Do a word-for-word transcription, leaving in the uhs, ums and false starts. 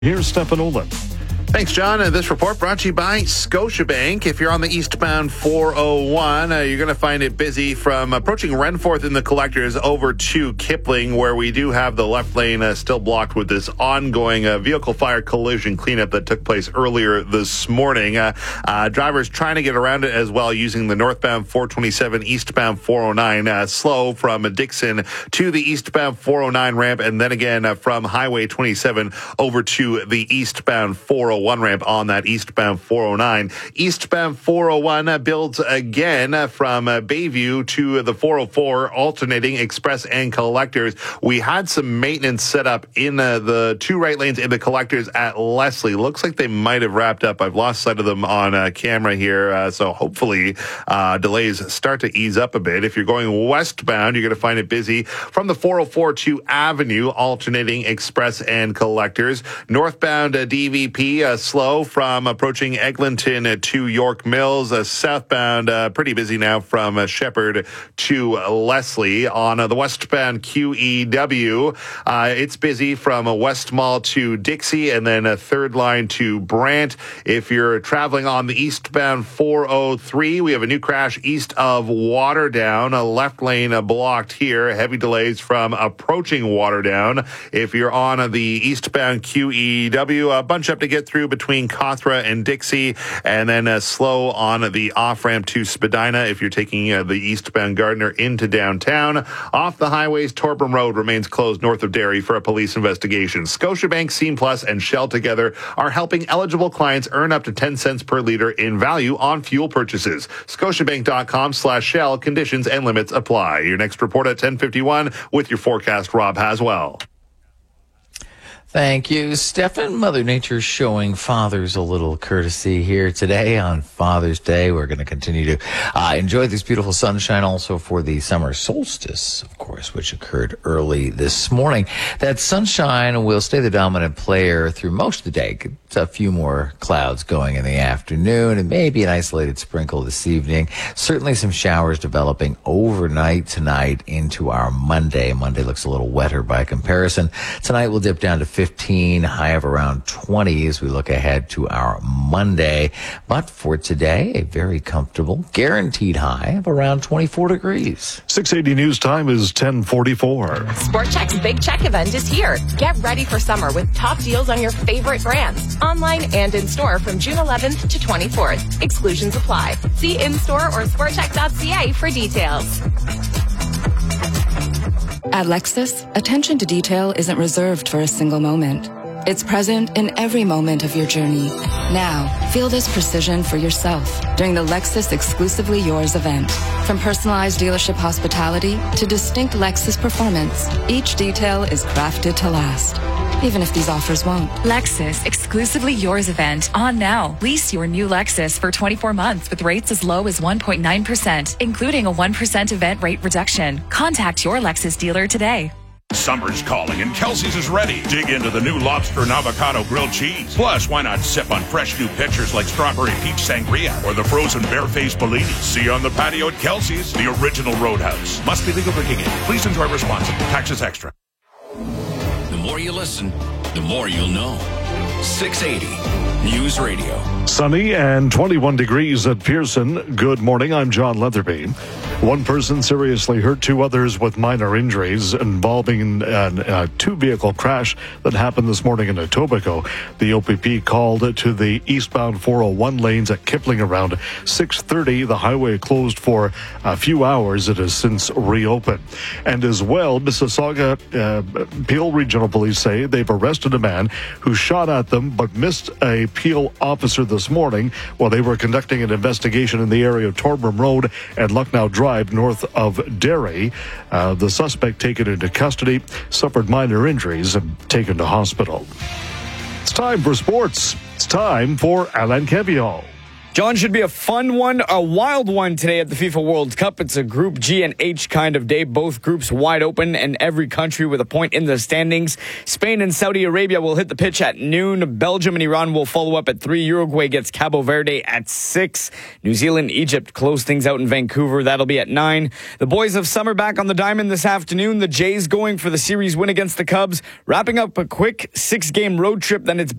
Here's Stefan Olin. Thanks, John. Uh, this report brought to you by Scotiabank. If you're on the eastbound four oh one, uh, you're going to find it busy from approaching Renforth in the collectors over to Kipling, where we do have the left lane uh, still blocked with this ongoing uh, vehicle fire collision cleanup that took place earlier this morning. Uh, uh, drivers trying to get around it as well using the northbound four twenty-seven, eastbound four oh nine, uh, slow from Dixon to the eastbound four oh nine ramp, and then again uh, from Highway twenty-seven over to the eastbound four oh one ramp on that eastbound four oh nine. Eastbound four oh one uh, builds again uh, from uh, Bayview to the four oh four, alternating express and collectors. We had some maintenance set up in uh, the two right lanes in the collectors at Leslie. Looks like they might have wrapped up. I've lost sight of them on uh, camera here, uh, so hopefully uh, delays start to ease up a bit. If you're going westbound, you're going to find it busy from the four oh four to Avenue, alternating express and collectors. Northbound uh, D V P uh, slow from approaching Eglinton uh, to York Mills. Uh, southbound uh, pretty busy now from uh, Shepherd to uh, Leslie. On uh, the westbound Q E W, uh, it's busy from uh, West Mall to Dixie, and then a third line to Brant. If you're traveling on the eastbound four oh three, we have a new crash east of Waterdown. A left lane uh, blocked here. Heavy delays from approaching Waterdown. If you're on uh, the eastbound Q E W, a bunch up to get through between Cawthra and Dixie, and then uh, slow on the off-ramp to Spadina if you're taking uh, the eastbound Gardner into downtown. Off the highways, Torbram Road remains closed north of Derry for a police investigation. Scotiabank, Scene Plus, and Shell together are helping eligible clients earn up to ten cents per liter in value on fuel purchases. Scotiabank.com slash Shell. Conditions and limits apply. Your next report at ten fifty-one with your forecast, Rob Haswell. Thank you, Stefan. Mother Nature showing fathers a little courtesy here today on Father's Day. We're going to continue to uh, enjoy this beautiful sunshine also for the summer solstice, of course, which occurred early this morning. That sunshine will stay the dominant player through most of the day. It's a few more clouds going in the afternoon and maybe an isolated sprinkle this evening. Certainly some showers developing overnight tonight into our Monday. Monday looks a little wetter by comparison. Tonight we'll dip down to fifteen, high of around twenty as we look ahead to our Monday. But for today, a very comfortable, guaranteed high of around twenty-four degrees. six eighty News Time is ten forty-four. Sport Chek's Big Check event is here. Get ready for summer with top deals on your favorite brands. Online and in store from June eleventh to twenty-fourth. Exclusions apply. See in-store or sport chek dot c a for details. At Lexus, attention to detail isn't reserved for a single moment. It's present in every moment of your journey. Now, feel this precision for yourself during the Lexus Exclusively Yours event. From personalized dealership hospitality to distinct Lexus performance, each detail is crafted to last, even if these offers won't. Lexus Exclusively Yours event on now. Lease your new Lexus for twenty-four months with rates as low as one point nine percent, including a one percent event rate reduction. Contact your Lexus dealer today. Summer's calling and Kelsey's is ready. Dig into the new lobster and avocado grilled cheese. Plus, why not sip on fresh new pitchers like strawberry peach sangria or the frozen barefaced Bellini? See you on the patio at Kelsey's, the original Roadhouse. Must be legal drinking age. Please enjoy responsibly. Taxes extra. The more you listen, the more you'll know. six eighty News Radio. Sunny and twenty-one degrees at Pearson. Good morning. I'm John Leatherby. One person seriously hurt, two others with minor injuries involving a two-vehicle crash that happened this morning in Etobicoke. The O P P called to the eastbound four oh one lanes at Kipling around six thirty. The highway closed for a few hours. It has since reopened. And as well, Mississauga uh, Peel Regional Police say they've arrested a man who shot at them but missed a Peel officer this morning while they were conducting an investigation in the area of Torbram Road and Lucknow Drive north of Derry. Uh, the suspect taken into custody suffered minor injuries and taken to hospital. It's time for sports. It's time for Alain Quevillon. John, should be a fun one, a wild one today at the FIFA World Cup. It's a Group G and H kind of day. Both groups wide open and every country with a point in the standings. Spain and Saudi Arabia will hit the pitch at noon. Belgium and Iran will follow up at three. Uruguay gets Cabo Verde at six. New Zealand, Egypt close things out in Vancouver. That'll be at nine. The boys of summer back on the diamond this afternoon. The Jays going for the series win against the Cubs. Wrapping up a quick six-game road trip. Then it's